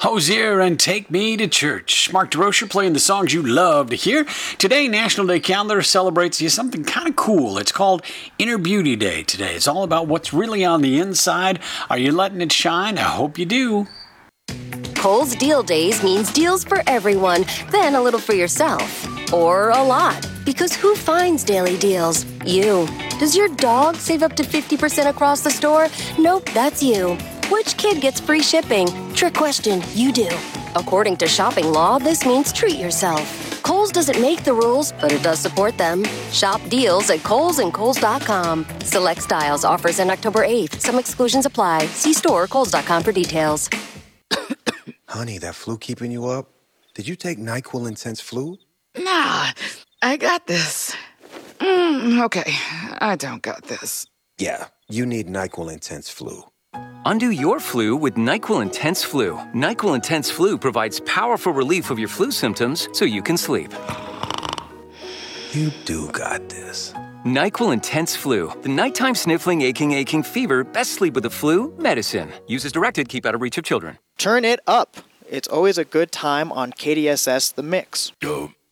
Hosier and Take Me to Church. Mark DeRocher playing the songs you love to hear. Today, National Day Calendar celebrates something kind of cool. It's called Inner Beauty Day today. It's all about what's really on the inside. Are you letting it shine? I hope you do. Kohl's Deal Days means deals for everyone, then a little for yourself. Or a lot. Because who finds daily deals? You. Does your dog save up to 50% across the store? Nope, that's you. Which kid gets free shipping? Trick question, you do. According to shopping law, this means treat yourself. Kohl's doesn't make the rules, but it does support them. Shop deals at Kohl's and Kohl's.com. Select styles, offers end October 8th. Some exclusions apply. See store or Kohl's.com for details. Honey, that flu keeping you up? Did you take NyQuil Intense Flu? Nah, I got this. Okay, I don't got this. Yeah, you need NyQuil Intense Flu. Undo your flu with NyQuil Intense Flu. NyQuil Intense Flu provides powerful relief of your flu symptoms so you can sleep. You do got this. NyQuil Intense Flu. The nighttime sniffling, aching fever. Best sleep with the flu. Medicine. Use as directed. Keep out of reach of children. Turn it up. It's always a good time on KDSS The Mix.